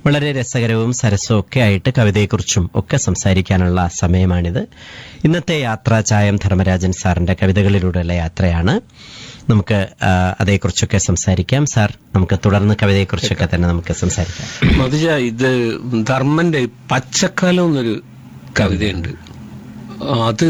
വളരെ രസകരവും സരസവും ഒക്കെ ആയിട്ട് കവിതയെക്കുറിച്ചും ഒക്കെ സംസാരിക്കാനുള്ള സമയമാണിത്. ഇന്നത്തെ യാത്ര ചായം ധർമ്മരാജൻ സാറിന്റെ കവിതകളിലൂടെയുള്ള യാത്രയാണ്. നമുക്ക് അതേക്കുറിച്ചൊക്കെ സംസാരിക്കാം. സാർ, നമുക്ക് തുടർന്ന് കവിതയെക്കുറിച്ചൊക്കെ തന്നെ നമുക്ക് സംസാരിക്കാം. മധുജ, ഇത് ധർമ്മന്റെ പച്ചക്കാലം എന്നൊരു കവിതയുണ്ട്. അത്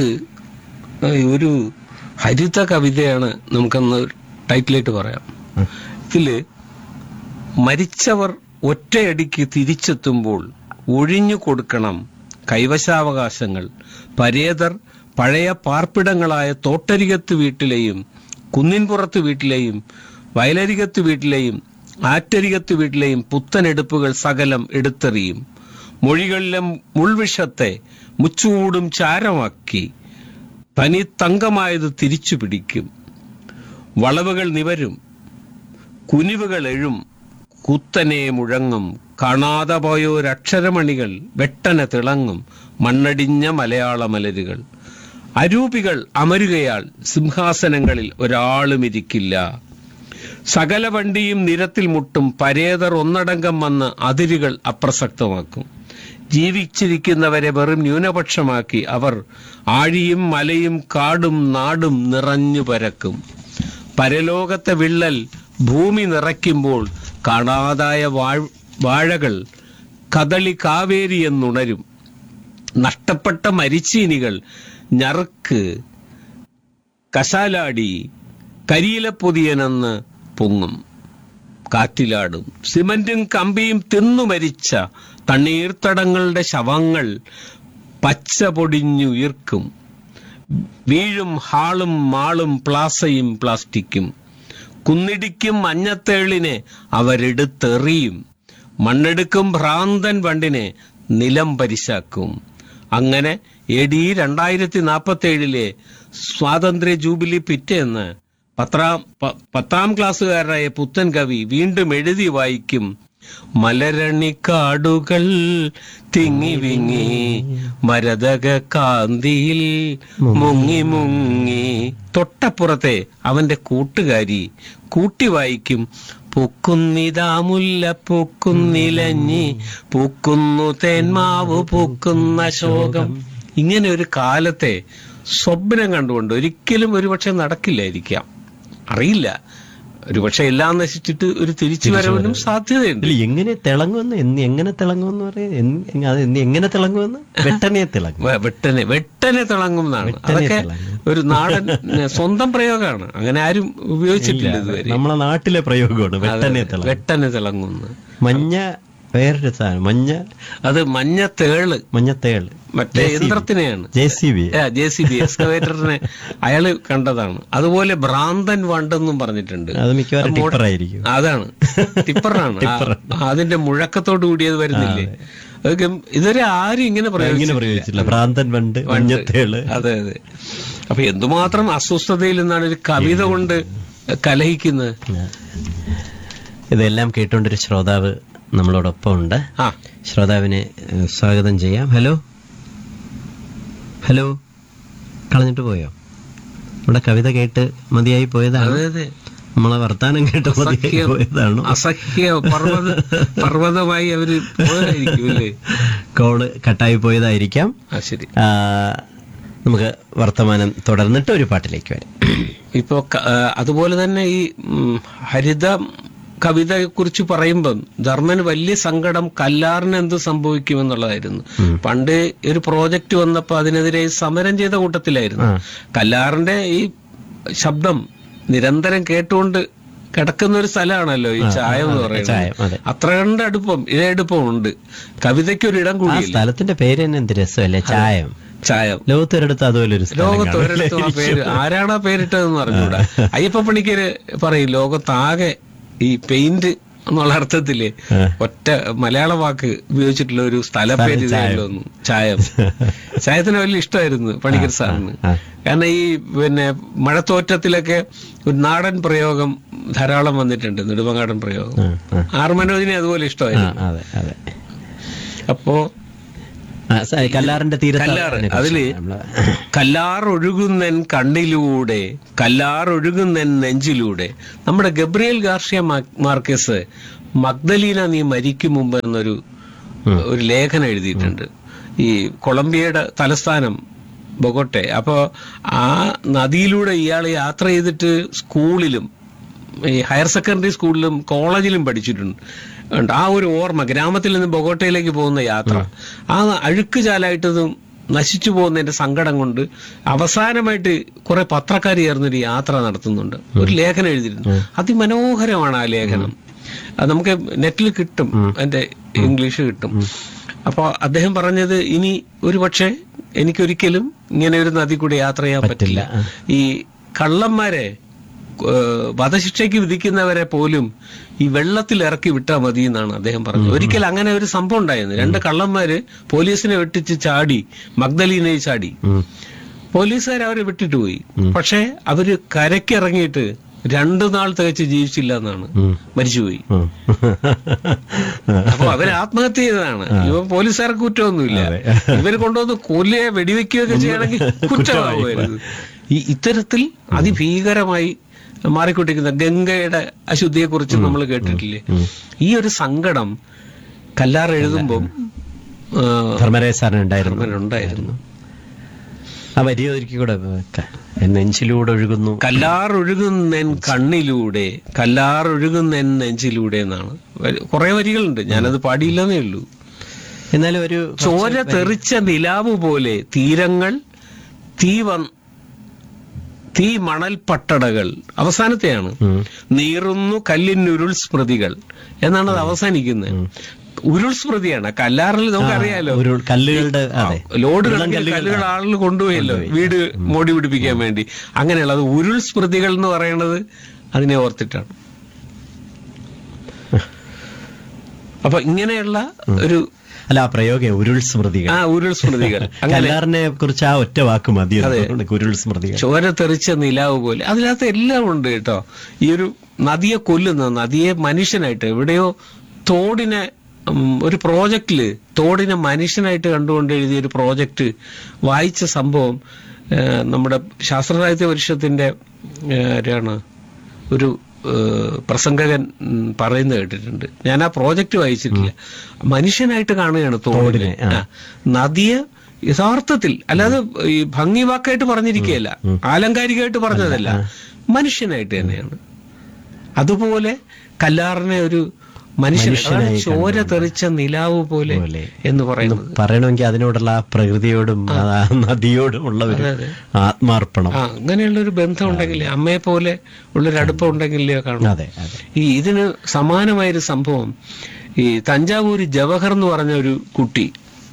ഒരു ഹരിത കവിതയാണ്. നമുക്കൊന്ന് ടൈറ്റിലായിട്ട് പറയാം. ഇതില് മരിച്ചവർ ഒറ്റയടിക്ക് തിരിച്ചെത്തുമ്പോൾ ഒഴിഞ്ഞു കൊടുക്കണം കൈവശാവകാശങ്ങൾ. പരേതർ പഴയ പാർപ്പിടങ്ങളായ തോട്ടരികത്ത് വീട്ടിലെയും കുന്നിൻപുറത്ത് വീട്ടിലെയും വയലരികത്ത് വീട്ടിലെയും ആറ്റരികത്ത് വീട്ടിലെയും പുത്തനെടുപ്പുകൾ സകലം എടുത്തെറിയും. മൊഴികളിലെ മുൾവിഷത്തെ മുച്ചൂടും ചാരമാക്കി തനി തങ്കമായത് തിരിച്ചു പിടിക്കും. വളവുകൾ നിവരും, കുനിവുകൾ എഴും, കുത്തനെ മുഴങ്ങും. കാണാതെ പോയൊരക്ഷരമണികൾ വെട്ടനെ തിളങ്ങും. മണ്ണടിഞ്ഞ മലയാള മലരുകൾ. അരൂപികൾ അമരുകയാൽ സിംഹാസനങ്ങളിൽ ഒരാളും ഇരിക്കില്ല. സകല വണ്ടിയും നിരത്തിൽ മുട്ടും. പരേതർ ഒന്നടങ്കം വന്ന് അതിരുകൾ അപ്രസക്തമാക്കും. ജീവിച്ചിരിക്കുന്നവരെ വെറും ന്യൂനപക്ഷമാക്കി അവർ ആഴിയും മലയും കാടും നാടും നിറഞ്ഞു പരക്കും. പരലോകത്തെ വിള്ളൽ ഭൂമി നിറയ്ക്കുമ്പോൾ കാണാതായ വാഴകൾ കദളി കാവേരി എന്നുണരും. നഷ്ടപ്പെട്ട മരിച്ചീനികൾ ഞറുക്ക് കശാലാടി കരിയിലപ്പൊതിയനെന്ന് പൊങ്ങും, കാറ്റിലാടും. സിമന്റും കമ്പിയും തിന്നു മരിച്ച തണ്ണീർത്തടങ്ങളുടെ ശവങ്ങൾ പച്ച പൊടിഞ്ഞുയർക്കും. വീഴും ഹാളും മാളും പ്ലാസയും പ്ലാസ്റ്റിക്കും. കുന്നിടിക്കും മഞ്ഞത്തേളിനെ അവരെടുത്തെറിയും. മണ്ണെടുക്കും ഭ്രാന്തൻ വണ്ടിനെ നിലം പരിശാക്കും. അങ്ങനെ AD 2047 സ്വാതന്ത്ര്യ ജൂബിലി പിറ്റേന്ന് 10ാം ക്ലാസ്സുകാരനായ പുത്തൻ കവി വീണ്ടും എഴുതി വായിക്കും. മലരണിക്കാടുകൾ തിങ്ങി വിങ്ങി മരതക കാന്തിയിൽ മുങ്ങി മുങ്ങി. തൊട്ടപ്പുറത്തെ അവന്റെ കൂട്ടുകാരി കൂട്ടി വായിക്കും. പൂക്കുന്നിതാ മുല്ല പൂക്കുന്നിലഞ്ഞി പൂക്കുന്നു തേന്മാവ് പൂക്കുന്ന ശോകം. ഇങ്ങനെ ഒരു കാലത്തെ സ്വപ്നം കണ്ടുകൊണ്ട് ഒരിക്കലും ഒരുപക്ഷെ നടക്കില്ലായിരിക്കാം, അറിയില്ല. ഒരുപക്ഷെ എല്ലാം നശിച്ചിട്ട് ഒരു തിരിച്ചുവരവിനും സാധ്യതയുണ്ട്. എങ്ങനെ തിളങ്ങുമെന്ന് എങ്ങനെ തിളങ്ങുമെന്ന് പറയാം. എങ്ങനെ തിളങ്ങുമെന്ന് വെട്ടനെ തിളങ്ങും എന്നാണ്. അതൊക്കെ ഒരു നാടൻ സ്വന്തം പ്രയോഗമാണ്. അങ്ങനെ ആരും ഉപയോഗിച്ചിട്ടില്ല ഇതുവരെ. നമ്മളെ നാട്ടിലെ പ്രയോഗമാണ് വെട്ടനെ തിളങ്ങുന്നു. മഞ്ഞ വേറൊരു സാധനം, അത് മഞ്ഞത്തേള് മറ്റേ യന്ത്രത്തിനെയാണ്, JCB എക്സ്കവേറ്ററിനെ അയാള് കണ്ടതാണ്. അതുപോലെ ഭ്രാന്തൻ വണ്ടെന്നും പറഞ്ഞിട്ടുണ്ട്. അതാണ് ടിപ്പറാണ്. അതിന്റെ മുഴക്കത്തോടു കൂടിയത് വരുന്നില്ലേ. ഇതുവരെ ആരും ഇങ്ങനെ പ്രയോഗിച്ചില്ല, ഭ്രാന്തൻ വണ്ട്, മഞ്ഞത്തേള്. അതെ. അപ്പൊ എന്തുമാത്രം അസ്വസ്ഥതയിൽ നിന്നാണ് ഒരു കവിത കൊണ്ട് കലഹിക്കുന്നത്. ഇതെല്ലാം കേട്ടോണ്ടൊരു ശ്രോതാവ് നമ്മളോടൊപ്പം ഉണ്ട്. ശ്രോതാവിനെ സ്വാഗതം ചെയ്യാം. ഹലോ, കളഞ്ഞിട്ട് പോയോ? നമ്മുടെ കവിത കേട്ട് മതിയായി പോയതാണ്, നമ്മളെ വർത്താനം കേട്ട് മതിയായി പോയതാണോ? അസഹ്യ പർവ്വതമായി അവര് പോയതായിരിക്കും. കോള് കട്ടായി പോയതായിരിക്കാം. ശരി, നമുക്ക് വർത്തമാനം തുടർന്നിട്ട് ഒരു പാട്ടിലേക്ക് വരാം. ഇപ്പൊ അതുപോലെ തന്നെ ഈ ഹരിത കവിതയെ കുറിച്ച് പറയുമ്പം ധർമ്മന് വലിയ സങ്കടം കല്ലാറിന് എന്ത് സംഭവിക്കുമെന്നുള്ളതായിരുന്നു. പണ്ട് ഒരു പ്രോജക്റ്റ് വന്നപ്പോ അതിനെതിരെ സമരം ചെയ്ത കൂട്ടത്തിലായിരുന്നു. കല്ലാറിന്റെ ഈ ശബ്ദം നിരന്തരം കേട്ടുകൊണ്ട് കിടക്കുന്ന ഒരു സ്ഥലമാണല്ലോ ഈ ചായം എന്ന് പറയുന്നത്. അത്ര കണ്ട് ഇഴയടുപ്പം ഉണ്ട്. കവിതയ്ക്ക് ഒരു ഇടം കൂടി. സ്ഥലത്തിന്റെ പേര് തന്നെ എന്ത് രസമല്ലേ, ചായം. ലോകത്തൊരിടത്ത് അതുപോലെ ലോകത്തൊരിടത്തും ആ പേര് ആരാണ് ആ പേരിട്ടതെന്ന് പറഞ്ഞൂടാ. അയ്യപ്പ പണിക്കര് പറയും ലോകത്താകെ ഈ പെയിന്റ് എന്നുള്ള അർത്ഥത്തില് ഒറ്റ മലയാള വാക്ക് ഉപയോഗിച്ചിട്ടുള്ള ഒരു സ്ഥലപ്പേര് ഇതായിരുന്നു ചായം. ചായത്തിന് വലിയ ഇഷ്ടമായിരുന്നു പണിക്കർ സാറിന്. കാരണം ഈ മഴത്തോറ്റത്തിലൊക്കെ ഒരു നാടൻ പ്രയോഗം ധാരാളം വന്നിട്ടുണ്ട്, നെടുമങ്ങാടൻ പ്രയോഗം. ആർ മനോജിനെ അതുപോലെ ഇഷ്ടമായിരുന്നു. അപ്പോ കല്ലാറിന്റെ അതില് കല്ലാറൊഴുകുന്നൻ കണ്ണിലൂടെ കല്ലാറൊഴുകുന്നൻ നെഞ്ചിലൂടെ. നമ്മുടെ ഗബ്രിയേൽ ഗാർഷ്യ മാർക്കേസ് മഗ്ദലീന നീ മരിക്കും മുമ്പ് എന്നൊരു ലേഖനം എഴുതിയിട്ടുണ്ട്. ഈ കൊളംബിയയുടെ തലസ്ഥാനം ബൊഗോട്ടെ. അപ്പോ ആ നദിയിലൂടെ ഇയാൾ യാത്ര ചെയ്തിട്ട് സ്കൂളിലും ഈ ഹയർ സെക്കൻഡറി സ്കൂളിലും കോളേജിലും പഠിച്ചിട്ടുണ്ട്. ആ ഒരു ഓർമ്മ, ഗ്രാമത്തിൽ നിന്ന് ബൊഗോട്ടയിലേക്ക് പോകുന്ന യാത്ര, ആ അഴുക്ക് ചാലായിട്ടതും നശിച്ചു പോകുന്നതിന്റെ സങ്കടം കൊണ്ട് അവസാനമായിട്ട് കുറെ പത്രക്കാർ ചേർന്നൊരു യാത്ര നടത്തുന്നുണ്ട്. ഒരു ലേഖനം എഴുതിയിരുന്നു. അതിമനോഹരമാണ് ആ ലേഖനം. അത് നമുക്ക് നെറ്റിൽ കിട്ടും, അതിന്റെ ഇംഗ്ലീഷ് കിട്ടും. അപ്പൊ അദ്ദേഹം പറഞ്ഞത്, ഇനി ഒരുപക്ഷെ എനിക്കൊരിക്കലും ഇങ്ങനെ ഒരു നദി കൂടി യാത്ര ചെയ്യാൻ പറ്റില്ല. ഈ കള്ളന്മാരെ, വധശിക്ഷയ്ക്ക് വിധിക്കുന്നവരെ പോലും ഈ വെള്ളത്തിൽ ഇറക്കി വിട്ടാൽ മതി എന്നാണ് അദ്ദേഹം പറഞ്ഞത്. ഒരിക്കൽ അങ്ങനെ ഒരു സംഭവം ഉണ്ടായിരുന്നു. 2 കള്ളന്മാര് പോലീസിനെ വെട്ടിച്ച് ചാടി, മഗ്ദലീനയെ ചാടി. പോലീസുകാർ അവരെ വിട്ടിട്ട് പോയി. പക്ഷെ അവര് കരയ്ക്കിറങ്ങിയിട്ട് 2 നാൾ തികച്ച് ജീവിച്ചില്ല എന്നാണ്, മരിച്ചുപോയി. അപ്പൊ അവര് ആത്മഹത്യ ചെയ്തതാണ്. ഇവ പോലീസുകാർക്ക് കുറ്റമൊന്നുമില്ല. ഇവര് കൊണ്ടുവന്ന് കൊല്ലുകയോ വെടിവെക്കുകയൊക്കെ ചെയ്യണമെങ്കിൽ കുറ്റമാകുമായിരുന്നു. ഇത്തരത്തിൽ അതിഭീകരമായി മാറിക്കൊണ്ടിരിക്കുന്ന ഗംഗയുടെ അശുദ്ധിയെ കുറിച്ച് നമ്മൾ കേട്ടിട്ടില്ലേ? ഈ ഒരു സങ്കടം കല്ലാർ എഴുതുമ്പം ധർമ്മരാജ സാറിനുണ്ടായിരുന്നു. ആ വരി ഒരിക്കൽ കൂടെ, നെഞ്ചിലൂടെ ഒഴുകുന്നു കല്ലാർ ഒഴുകുന്നെൻ കണ്ണിലൂടെ, കല്ലാർ ഒഴുകുന്നെൻ നെഞ്ചിലൂടെ എന്നാണ്. കുറെ വരികളുണ്ട്, ഞാനത് പാടിയില്ലെന്നേ ഉള്ളൂ. എന്നാലും ഒരു ചോര തെറിച്ച നിലാവ് പോലെ തീരങ്ങൾ, തീ മണൽപ്പട്ടടകൾ, അവസാനത്തെയാണ്. നീറുന്നു കല്ലിനുരുൾ സ്മൃതികൾ എന്നാണ് അത് അവസാനിക്കുന്നത്. ഉരുൾ സ്മൃതിയാണ്. കല്ലാറിൽ നമുക്കറിയാലോ, കല്ലുകളുടെ ലോഡ് കല്ലുകൾ ആളുകൾ കൊണ്ടുപോയല്ലോ വീട് മോടി പിടിപ്പിക്കാൻ വേണ്ടി. അങ്ങനെയുള്ളത് ഉരുൾ സ്മൃതികൾ എന്ന് പറയുന്നത് അതിനെ ഓർത്തിട്ടാണ്. അപ്പൊ ഇങ്ങനെയുള്ള ഒരു പ്രയോഗം ഉരുൾ സ്മൃതികൾ. ഉരുൾ സ്മൃതികൾ. കല്ലാറിനെ കുറിച്ച് ആ ഒറ്റ വാക്ക് മതി, ഉരുൾ സ്മൃതികൾ. ചോര തെറിച്ച നിലാവ് പോലെ, അതിനകത്ത് എല്ലാം ഉണ്ട് കേട്ടോ. ഈ ഒരു നദിയെ കൊല്ലുന്ന, നദിയെ മനുഷ്യനായിട്ട്, എവിടെയോ തോടിനെ, ഒരു പ്രോജക്റ്റില് തോടിനെ മനുഷ്യനായിട്ട് കണ്ടുകൊണ്ട് എഴുതിയ ഒരു പ്രോജക്റ്റ് വായിച്ച സംഭവം നമ്മുടെ ശാസ്ത്ര സാഹിത്യ പരിഷത്തിന്റെ ഒരു പ്രസംഗകൻ പറയുന്നത് കേട്ടിട്ടുണ്ട്. ഞാൻ ആ പ്രോജക്റ്റ് വായിച്ചിട്ടില്ല. മനുഷ്യനായിട്ട് കാണുകയാണ് തോടിനെ, നദിയെ യഥാർത്ഥത്തിൽ, അല്ലാതെ ഈ ഭംഗി വാക്കായിട്ട് പറഞ്ഞിരിക്കുകയല്ല, ആലങ്കാരികമായിട്ട് പറഞ്ഞതല്ല, മനുഷ്യനായിട്ട് തന്നെയാണ്. അതുപോലെ കല്ലാറിനെ ഒരു മനുഷ്യനായി, ചോര തെറിച്ച നിലാവ് പോലെ എന്ന് പറയണമെങ്കിൽ അതിനോടുള്ള പ്രകൃതിയോടും നദിയോടുമുള്ള ഒരു ആത്മാർപ്പണം, അങ്ങനെയുള്ള ഒരു ബന്ധം ഉണ്ടെങ്കിലേ, അമ്മയെ പോലെ ഉള്ളൊരു അടുപ്പം ഉണ്ടെങ്കിലേ കാണും. ഈ ഇതിന് സമാനമായൊരു സംഭവം, ഈ തഞ്ചാവൂര് ജവഹർ എന്ന് പറഞ്ഞ ഒരു കുട്ടി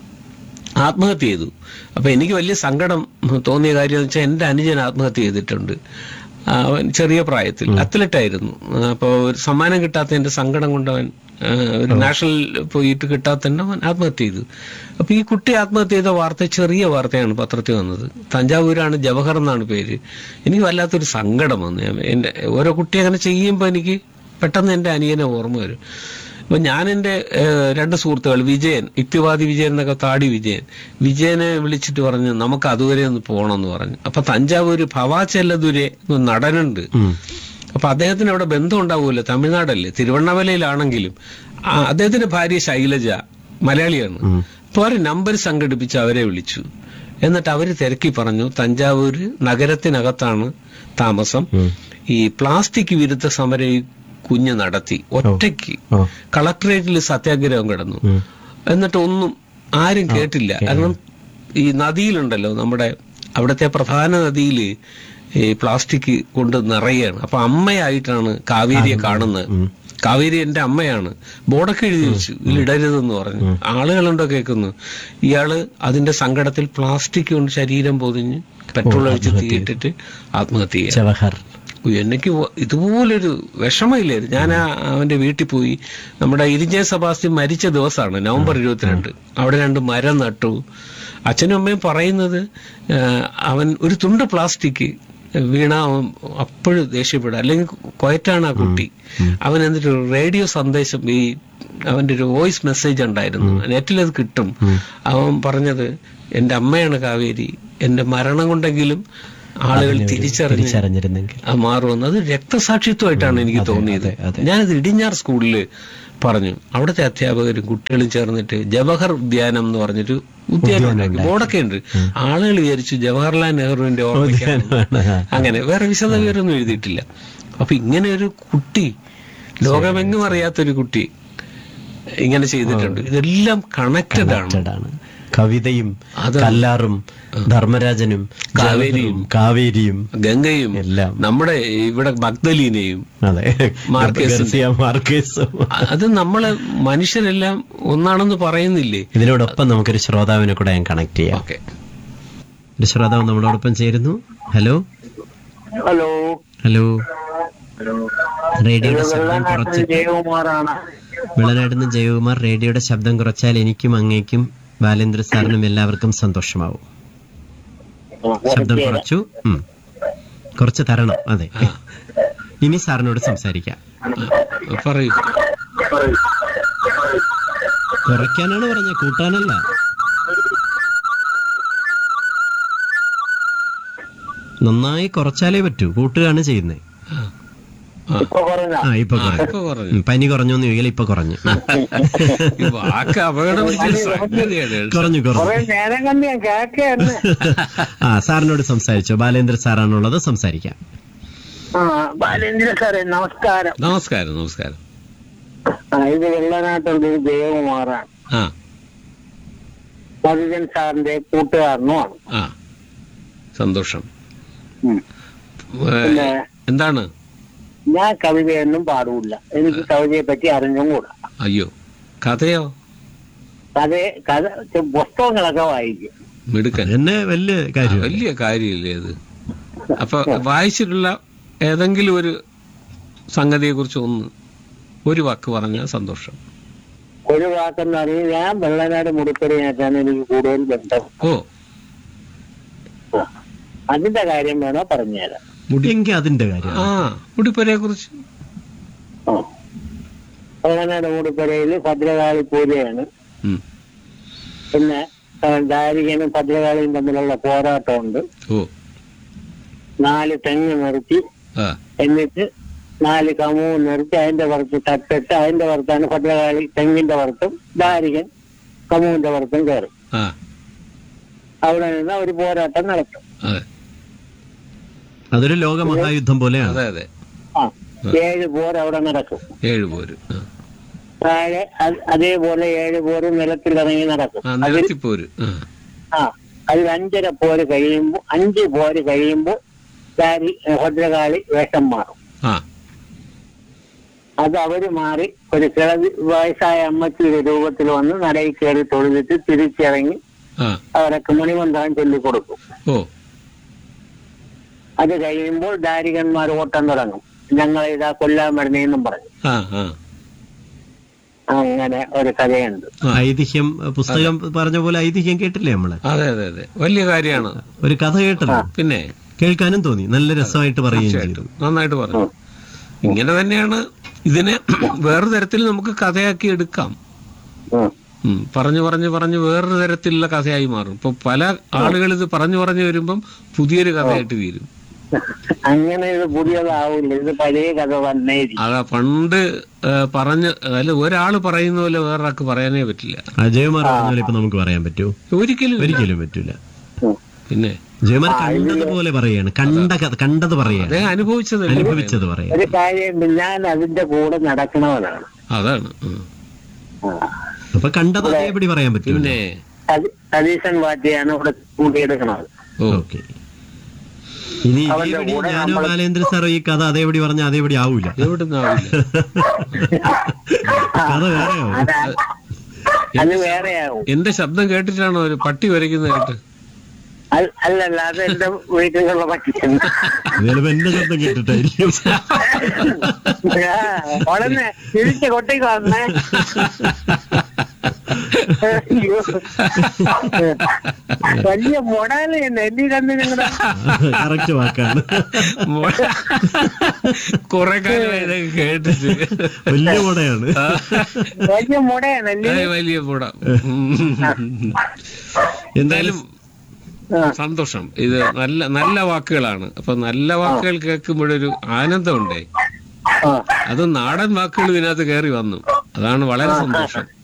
ആത്മഹത്യ ചെയ്തു. അപ്പൊ എനിക്ക് വലിയ സങ്കടം തോന്നിയ കാര്യം എന്ന് വെച്ചാൽ, എന്റെ അനുജൻ ആത്മഹത്യ ചെയ്തിട്ടുണ്ട്. അവൻ ചെറിയ പ്രായത്തിൽ അത്ലറ്റായിരുന്നു. അപ്പോൾ ഒരു സമ്മാനം കിട്ടാത്തതിന്റെ സങ്കടം കൊണ്ട് അവൻ ഒരു നാഷണൽ പോയിട്ട് കിട്ടാത്തതിന്റെ അവൻ ആത്മഹത്യ ചെയ്തു. അപ്പൊ ഈ കുട്ടി ആത്മഹത്യ ചെയ്ത വാർത്ത ചെറിയ വാർത്തയാണ് പത്രത്തിൽ വന്നത്. തഞ്ചാവൂരാണ്, ജവഹർ എന്നാണ് പേര്. എനിക്ക് വല്ലാത്തൊരു സങ്കടം വന്നു. എന്റെ ഓരോ കുട്ടി അങ്ങനെ ചെയ്യുമ്പോൾ എനിക്ക് പെട്ടെന്ന് എന്റെ അനിയനെ ഓർമ്മ വരും. അപ്പൊ ഞാൻ എന്റെ 2 സുഹൃത്തുക്കൾ, വിജയൻ, യുക്തിവാദി വിജയൻ എന്നൊക്കെ, താടി വിജയനെ വിളിച്ചിട്ട് പറഞ്ഞു നമുക്ക് അതുവരെ ഒന്ന് പോകണമെന്ന് പറഞ്ഞു. അപ്പൊ തഞ്ചാവൂര് ഭവാചെല്ലദുരെ നടനുണ്ട്. അപ്പൊ അദ്ദേഹത്തിന് അവിടെ ബന്ധം ഉണ്ടാവുമല്ലോ, തമിഴ്നാടല്ലേ, തിരുവണ്ണാമലയിലാണെങ്കിലും. അദ്ദേഹത്തിന്റെ ഭാര്യ ശൈലജ മലയാളിയാണ്. അപ്പൊ അവര് നമ്പർ സംഘടിപ്പിച്ച് അവരെ വിളിച്ചു. എന്നിട്ട് അവര് തിരക്കി പറഞ്ഞു, തഞ്ചാവൂര് നഗരത്തിനകത്താണ് താമസം, ഈ പ്ലാസ്റ്റിക് വിരുദ്ധ സമരം കുഞ്ഞ് നടത്തി ഒറ്റയ്ക്ക്. കളക്ടറേറ്റിൽ സത്യാഗ്രഹം കിടന്നു. എന്നിട്ട് ഒന്നും ആരും കേട്ടില്ല. കാരണം ഈ നദിയിലുണ്ടല്ലോ, നമ്മുടെ അവിടുത്തെ പ്രധാന നദിയിൽ ഈ പ്ലാസ്റ്റിക് കൊണ്ട് നിറയാണ്. അപ്പൊ അമ്മയായിട്ടാണ് കാവേരിയെ കാണുന്നത്. കാവേരി എന്റെ അമ്മയാണ്. ബോർഡൊക്കെ എഴുതി വെച്ചു, ഇതിലിടരുതെന്ന് പറഞ്ഞു. ആളുകളുണ്ടോ കേൾക്കുന്നു. ഇയാള് അതിന്റെ സങ്കടത്തിൽ പ്ലാസ്റ്റിക് കൊണ്ട് ശരീരം പൊതിഞ്ഞ് പെട്രോൾ ഒഴിച്ച് തീയിട്ടിട്ട് ആത്മഹത്യ ചെയ്യാം. എനിക്ക് ഇതുപോലൊരു വിഷമമില്ലായിരുന്നു. ഞാൻ അവന്റെ വീട്ടിൽ പോയി. നമ്മുടെ ഇരിഞ്ഞ സെബാസ്റ്റ്യൻ മരിച്ച ദിവസമാണ്, നവംബർ 22. അവിടെ 2 മരം നട്ടു. അച്ഛനും അമ്മയും പറയുന്നത്, അവൻ ഒരു തുണ്ട് പ്ലാസ്റ്റിക് വീണ അപ്പോഴും ദേഷ്യപ്പെടുക, അല്ലെങ്കിൽ കൊയറ്റാണ് ആ കുട്ടി. അവൻ എന്നിട്ട് റേഡിയോ സന്ദേശം, ഈ അവന്റെ ഒരു വോയിസ് മെസ്സേജ് ഉണ്ടായിരുന്നു, നെറ്റിലത് കിട്ടും. അവൻ പറഞ്ഞത്, എന്റെ അമ്മയാണ് കാവേരി, എന്റെ മരണം കൊണ്ടെങ്കിലും ആളുകൾ തിരിച്ചറിഞ്ഞിരുന്നെങ്കിൽ മാറുമെന്ന്. അത് രക്തസാക്ഷിത്വമായിട്ടാണ് എനിക്ക് തോന്നിയത്. ഞാനത് ഇടിഞ്ഞാർ സ്കൂളില് പറഞ്ഞു. അവിടുത്തെ അധ്യാപകരും കുട്ടികളും ചേർന്നിട്ട് ജവഹർ ഉദ്യാനം എന്ന് പറഞ്ഞൊരു ഉദ്യാനം ഉണ്ടാക്കി. ബോർഡൊക്കെ ഉണ്ട്. ആളുകൾ വിചാരിച്ചു ജവഹർലാൽ നെഹ്റുവിന്റെ ഓർമ്മയ്ക്കാണ്. അങ്ങനെ വേറെ വിശദവിവരമൊന്നും എഴുതിയിട്ടില്ല. അപ്പൊ ഇങ്ങനെ ഒരു കുട്ടി, ലോകമെങ്ങും അറിയാത്തൊരു കുട്ടി ഇങ്ങനെ ചെയ്തിട്ടുണ്ട്. ഇതെല്ലാം കണക്റ്റഡ് ആണ്. കവിതയും കല്ലാറും ധർമ്മരാജനും കാവേരിയും ഗംഗയും എല്ലാം, നമ്മുടെ ഇവിടെ മഗ്ദലീനയും മാർക്കേസും, അത് നമ്മള് മനുഷ്യരെല്ലാം ഒന്നാണെന്ന് പറയുന്നില്ലേ? ഇതിനോടൊപ്പം നമുക്കൊരു ശ്രോതാവിനെ കൂടെ ഞാൻ കണക്ട് ചെയ്യാം. ഓക്കെ, ഒരു ശ്രോതാവ് നമ്മളോടൊപ്പം ചേരുന്നു. ഹലോ ഹലോ ഹലോ റേഡിയോയുടെ ശബ്ദം കുറച്ച്. വെള്ളനാടുന്ന് ജയകുമാർ. റേഡിയോയുടെ ശബ്ദം കുറച്ചാൽ എനിക്കും അങ്ങേക്കും ബാലേന്ദ്ര സാറിനും എല്ലാവർക്കും സന്തോഷമാവും. ശബ്ദം കുറച്ചു, കുറച്ച് തരണം. അതെ, ഇനി സാറിനോട് സംസാരിക്കാം. പറയൂ. കുറയ്ക്കാനാണ് പറഞ്ഞത്, കൂട്ടാനല്ല. നന്നായി കുറച്ചാലേ പറ്റൂ, കൂട്ടുകയാണ് ചെയ്യുന്നത്. ഇപ്പൊ കുറഞ്ഞു. പനി കുറഞ്ഞോന്ന് ചോദിച്ചാൽ ഇപ്പൊ കുറഞ്ഞു. സാറിനോട് സംസാരിച്ചോ? ബാലേന്ദ്ര സാറാണുള്ളത്, സംസാരിക്കാം. ബാലേന്ദ്ര സാറേ നമസ്കാരം. നമസ്കാരം. നമസ്കാരം. ഇത് വെള്ളനാട്ടുള്ള ഒരു ദേവകുമാറാണ്. മധുജൻ സാറിന്റെ കൂട്ടുകാരനുമാണ്. സന്തോഷം. എന്താണ്? ഞാൻ കവിതയൊന്നും പാടൂല, എനിക്ക് കവിതയെ പറ്റി അറിഞ്ഞും കൂടാ. അയ്യോ, കഥയോ? കഥ പുസ്തകങ്ങളൊക്കെ വായിക്കും. മിടുക്കൻ. എന്നെ വലിയ കാര്യമില്ലേ അത്? അപ്പൊ വായിച്ചിട്ടുള്ള ഏതെങ്കിലും ഒരു സംഗതിയെ കുറിച്ച് ഒരു വാക്ക് പറഞ്ഞാൽ സന്തോഷം. ഒരു വാക്കെന്ന് പറഞ്ഞാൽ ഞാൻ വെള്ളനാട് മുടിപ്പുരയായിട്ടാണ് എനിക്ക് കൂടുതൽ ബന്ധം. അതിന്റെ കാര്യം വേണോ പറഞ്ഞുതരാം? അതിന്റെ കാര്യം മുടിപ്പുരയെ കുറിച്ച്. വെള്ളനാട് മുടിപ്പുരയില് ഭദ്രകാളി പൂജയാണ്. പിന്നെ ദാരികനും ഭദ്രകാളിയും തമ്മിലുള്ള പോരാട്ടമുണ്ട്. 4 തെങ്ങ് നിർത്തി, എന്നിട്ട് 4 കമുവും നിർത്തി അതിന്റെ പുറത്ത് തട്ടിട്ട് അതിന്റെ പുറത്താണ് ഭദ്രകാളി തെങ്ങിന്റെ പുറത്തും ദാരികൻ കമുവിന്റെ പുറത്തും കയറും. അവിടെ നിന്ന് ഒരു പോരാട്ടം നടത്തും. അതൊരു ലോക മഹായുദ്ധം പോലെയാണ്. 7 പോർ അവിടെ നടക്കും. 7 പോര് താഴെ അതേപോലെ 7 പോര് നിലത്തിലിറങ്ങി നടക്കും. അതിൽ 5.5 പോര് കഴിയുമ്പോ 5 പോര് കഴിയുമ്പോ ഭദ്രകാളി വേഷം മാറും. അത് അവര് മാറി ഒരു കിളവി വയസ്സായ അമ്മച്ചിയുടെ രൂപത്തിൽ വന്ന് നടയിൽ കയറി തൊഴുതിട്ട് തിരിച്ചിറങ്ങി അവരൊക്കെ മണിമന്ത്രം ചൊല്ലിക്കൊടുക്കും. അത് കഴിയുമ്പോൾ ദാരികന്മാർ ഓട്ടം തുടങ്ങും. ഞങ്ങളെ ഇതാ കൊല്ലാൻ വരണേന്നും പറഞ്ഞു. അങ്ങനെ ഒരു കഥയുണ്ട്. ഐതിഹ്യം പുസ്തകം പറഞ്ഞ പോലെ ഐതിഹ്യം കേട്ടില്ലേ നമ്മള്? അതെ അതെ അതെ, വലിയ കാര്യമാണ്. ഒരു കഥ കേട്ടല്ലോ, പിന്നെ കേൾക്കാനും തോന്നി. നല്ല രസമായിട്ട് പറയുകയും ചെയ്തു. നന്നായിട്ട് പറഞ്ഞു. ഇങ്ങനെ തന്നെയാണ് ഇതിനെ വേറൊരു തരത്തിൽ നമുക്ക് കഥയാക്കി എടുക്കാം. പറഞ്ഞു പറഞ്ഞു പറഞ്ഞ് വേറൊരു തരത്തിലുള്ള കഥയായി മാറും. ഇപ്പൊ പല ആളുകൾ ഇത് പറഞ്ഞു പറഞ്ഞു വരുമ്പം പുതിയൊരു കഥയായിട്ട് തീരും. അങ്ങനെ ഇത് പുതിയതാവില്ല, ഇത് പഴയ കഥ തന്നെ. അതാ പണ്ട് പറഞ്ഞ് അല്ല ഒരാള് പറയുന്ന പോലെ വേറൊരാൾക്ക് പറയാനേ പറ്റില്ല. അജയകുമാർ ഇപ്പൊ നമുക്ക് പറയാൻ പറ്റുമോ? ഒരിക്കലും പറ്റൂല. പിന്നെ ജയകുമാർ കണ്ടതുപോലെ പറയാണ്, കണ്ടത് പറയാണ്, അനുഭവിച്ചത് പറയാം. ഒരു കാര്യം, ഞാൻ അതിന്റെ കൂടെ നടക്കണവനാണ്. അതാണ്. അപ്പൊ കണ്ടത് അതേപടി പറയാൻ പറ്റും. പിന്നെ സതീശൻ വാറ്റിയാണ് ഇവിടെ കൂട്ടിയെടുക്കണത്. ഓക്കെ. ഇനി ഞാനോ ബാലേന്ദ്ര സാറോ ഈ കഥ അതേപടി പറഞ്ഞ അതേപടി ആവൂല. കഥ വേറെയാവും. എന്റെ ശബ്ദം കേട്ടിട്ടാണോ ഒരു പട്ടി വരയ്ക്കുന്നതായിട്ട്? അല്ലല്ല, അത് എന്റെ വീട്ടിലുള്ള പട്ടിയാണ്. എന്റെ ശബ്ദം കേട്ടിട്ടായിരിക്കും. ഉടനെ തിരിച്ച് കൊട്ടേക്ക് വന്നേ. വലിയ മൊടാല് എന്നെ കണ്ട് നിങ്ങളുടെ കറക്റ്റ് വാക്കാണ്. കൊറേ കാലം കേട്ടിട്ട് വലിയ മുടയാണ്. വലിയ മുടയാണല്ലേ? വലിയ മുട. എന്തായാലും സന്തോഷം. ഇത് നല്ല നല്ല വാക്കുകളാണ്. അപ്പൊ നല്ല വാക്കുകൾ കേൾക്കുമ്പോഴൊരു ആനന്ദമുണ്ടേ. അത് നാടൻ വാക്കുകൾ ഇതിനകത്ത് കയറി വന്നു. അതാണ് വളരെ സന്തോഷം.